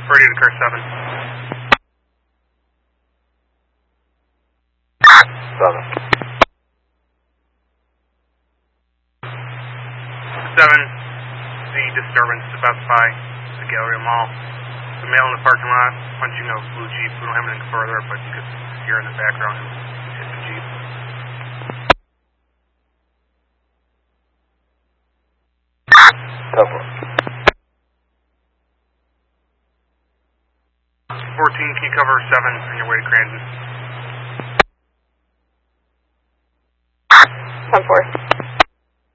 Radio to car 7. 7. The disturbance about by the Galleria Mall. The male in the parking lot punching a blue Jeep. We don't have anything further, but you could hear in the background hit the Jeep. 14, can you cover 7 on your way to Cranston? 10-4.